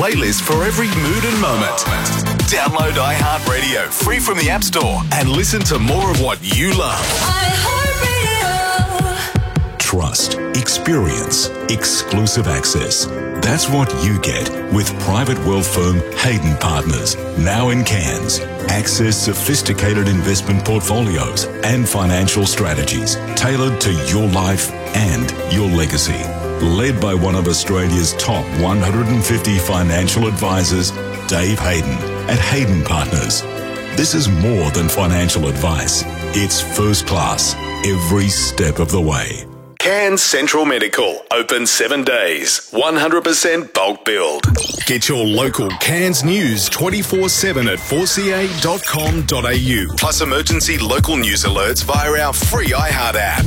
playlist for every mood and moment. Download iHeartRadio free from the App Store and listen to more of what you love. iHeartRadio. Trust, experience, exclusive access. That's what you get with private wealth firm Hayden Partners, now in Cairns. Access sophisticated investment portfolios and financial strategies tailored to your life and your legacy. Led by one of Australia's top 150 financial advisors, Dave Hayden, at Hayden Partners. This is more than financial advice. It's first class every step of the way. Cairns Central Medical, open 7 days, 100% bulk billed. Get your local Cairns news 24/7 at 4ca.com.au, plus emergency local news alerts via our free iHeart app.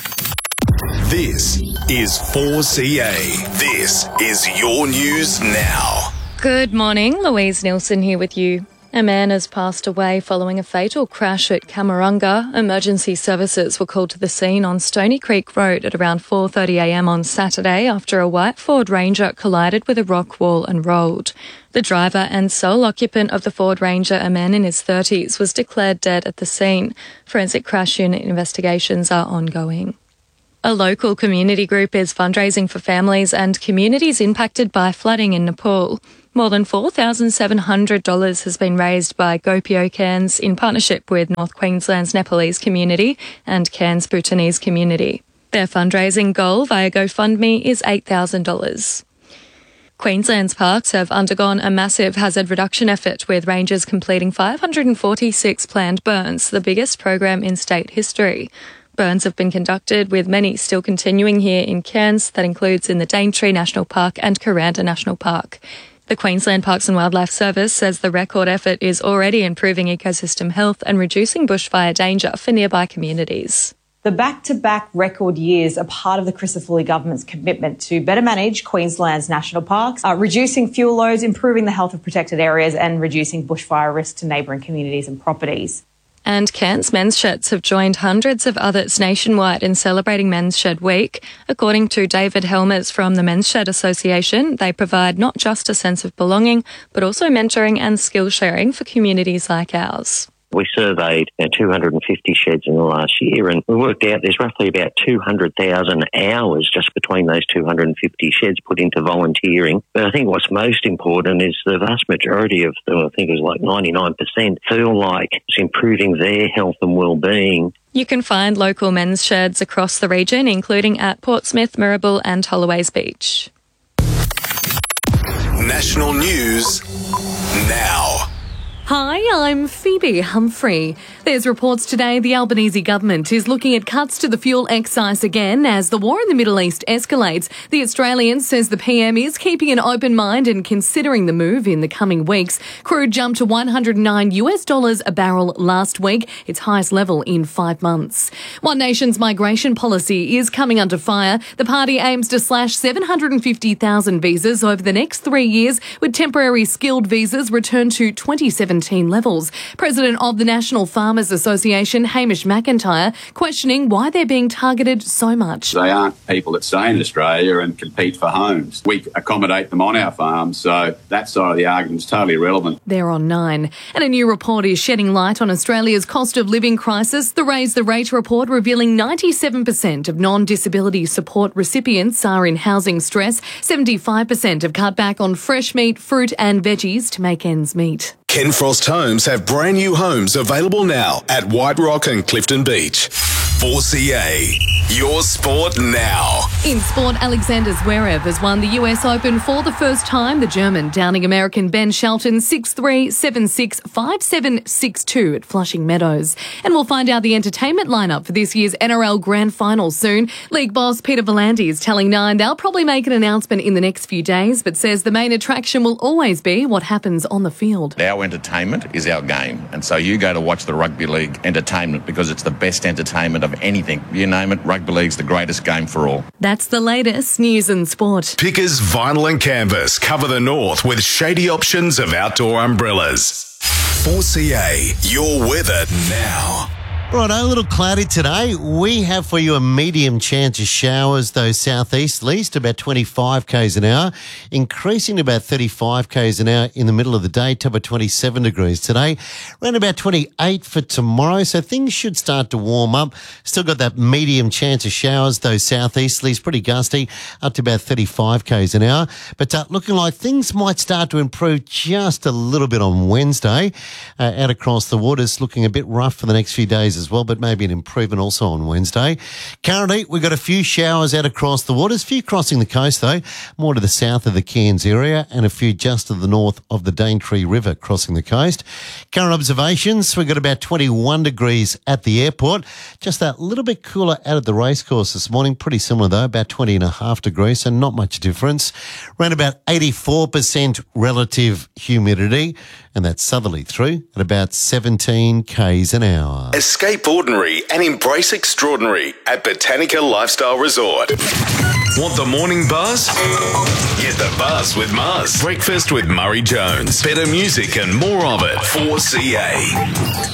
This is 4CA. This is your news now. Good morning, Louise Nielsen here with you. A man has passed away following a fatal crash at Camarunga. Emergency services were called to the scene on Stony Creek Road at around 4:30am on Saturday after a white Ford Ranger collided with a rock wall and rolled. The driver and sole occupant of the Ford Ranger, a man in his 30s, was declared dead at the scene. Forensic crash unit investigations are ongoing. A local community group is fundraising for families and communities impacted by flooding in Nepal. More than $4,700 has been raised by GoPio Cairns in partnership with North Queensland's Nepalese community and Cairns Bhutanese community. Their fundraising goal via GoFundMe is $8,000. Queensland's parks have undergone a massive hazard reduction effort, with rangers completing 546 planned burns, the biggest program in state history. Burns have been conducted, with many still continuing here in Cairns. That includes in the Daintree National Park and Kuranda National Park. The Queensland Parks and Wildlife Service says the record effort is already improving ecosystem health and reducing bushfire danger for nearby communities. The back-to-back record years are part of the Crisafulli government's commitment to better manage Queensland's national parks, reducing fuel loads, improving the health of protected areas and reducing bushfire risk to neighbouring communities and properties. And Cairns Men's Sheds have joined hundreds of others nationwide in celebrating Men's Shed Week. According to David Helmers from the Men's Shed Association, they provide not just a sense of belonging, but also mentoring and skill sharing for communities like ours. We surveyed 250 sheds in the last year, and we worked out there's roughly about 200,000 hours just between those 250 sheds put into volunteering. But I think what's most important is the vast majority of them, I think it was like 99%, feel like it's improving their health and well-being. You can find local men's sheds across the region, including at Portsmouth, Mirrabel and Holloways Beach. National news now. Hi, I'm Phoebe Humphrey. There's reports today the Albanese government is looking at cuts to the fuel excise again as the war in the Middle East escalates. The Australian says the PM is keeping an open mind and considering the move in the coming weeks. Crude jumped to $109 a barrel last week, its highest level in 5 months. One Nation's migration policy is coming under fire. The party aims to slash 750,000 visas over the next 3 years, with temporary skilled visas returned to 2017 levels. President of the National Farmers Association, Hamish McIntyre, questioning why they're being targeted so much. They aren't people that stay in Australia and compete for homes. We accommodate them on our farms, so that side of the argument is totally irrelevant. They're on 9. And a new report is shedding light on Australia's cost of living crisis. The Raise the Rate report revealing 97% of non-disability support recipients are in housing stress. 75% have cut back on fresh meat, fruit and veggies to make ends meet. Ken Frost Homes have brand new homes available now at White Rock and Clifton Beach. 4CA, your sport now. In sport, Alexander Zverev has won the US Open for the first time. The German downing American Ben Shelton 6-3, 7-6, 5-7, 6-2 at Flushing Meadows. And we'll find out the entertainment lineup for this year's NRL Grand Final soon. League boss Peter V'landys is telling Nine they'll probably make an announcement in the next few days, but says the main attraction will always be what happens on the field. Our entertainment is our game, and so you go to watch the Rugby League entertainment because it's the best entertainment of anything. You name it, Rugby League's the greatest game for all. That's the latest news and sport. Pickers Vinyl and Canvas cover the north with shady options of outdoor umbrellas. 4CA, your weather now. Right, a little cloudy today. We have for you a medium chance of showers, though southeasterlies to about 25 k's an hour, increasing to about 35 k's an hour in the middle of the day, top of 27 degrees today. Around about 28 for tomorrow, so things should start to warm up. Still got that medium chance of showers, though southeasterlies pretty gusty, up to about 35 k's an hour. But looking like things might start to improve just a little bit on Wednesday. Out across the waters, looking a bit rough for the next few days as well, but maybe an improvement also on Wednesday. Currently, we've got a few showers out across the waters, a few crossing the coast though, more to the south of the Cairns area, and a few just to the north of the Daintree River crossing the coast. Current observations, we've got about 21 degrees at the airport, just that little bit cooler out at the racecourse this morning, pretty similar though, about 20.5 degrees, so not much difference. Around about 84% relative humidity, and that's southerly through at about 17 k's an hour. Escape ordinary and embrace extraordinary at Botanica Lifestyle Resort. Want the morning buzz? Get the buzz with Muzz. Breakfast with Murray Jones. Better music and more of it. 4CA.